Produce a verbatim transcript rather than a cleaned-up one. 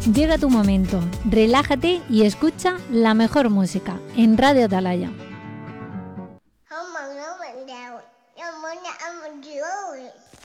Llega tu momento, relájate y escucha la mejor música en Radio Atalaya. Không mừng nó mình đào, nhưng muốn nhà mình chữa.